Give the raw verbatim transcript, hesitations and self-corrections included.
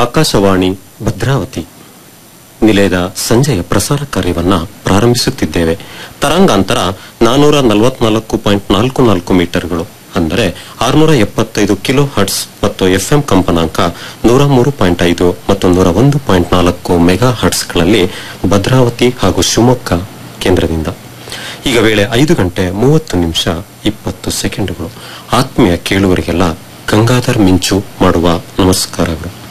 ಆಕಾಶವಾಣಿ ಭದ್ರಾವತಿ ನಿಲಯದ ಸಂಜೆಯ ಪ್ರಸಾರ ಕಾರ್ಯವನ್ನ ಪ್ರಾರಂಭಿಸುತ್ತಿದ್ದೇವೆ. ತರಂಗಾಂತರ ನಾನೂರ ನಲವತ್ನಾಲ್ಕು ಪಾಯಿಂಟ್ ನಾಲ್ಕು ನಾಲ್ಕು ಮೀಟರ್ಗಳು ಅಂದರೆ ಆರುನೂರ ಎಪ್ಪತ್ತೈದು ಕಿಲೋ ಹರ್ಟ್ಸ್ ಮತ್ತು ಎಫ್ಎಂ ಕಂಪನಾಂಕ ನೂರ ಮೂರು ಪಾಯಿಂಟ್ ಐದು ಮತ್ತು ನೂರ ಒಂದು ಪಾಯಿಂಟ್ ನಾಲ್ಕು ಮೆಗಾ ಹರ್ಟ್ಸ್ಗಳಲ್ಲಿ ಭದ್ರಾವತಿ ಹಾಗೂ ಶಿವಮೊಗ್ಗ ಕೇಂದ್ರದಿಂದ. ಈಗ ವೇಳೆ ಐದು ಗಂಟೆ ಮೂವತ್ತು ನಿಮಿಷ ಇಪ್ಪತ್ತು ಸೆಕೆಂಡುಗಳು. ಆತ್ಮೀಯ ಕೇಳುವರಿಗೆಲ್ಲ ಗಂಗಾಧರ್ ಮಿಂಚು ಮಾಡುವ ನಮಸ್ಕಾರಗಳು.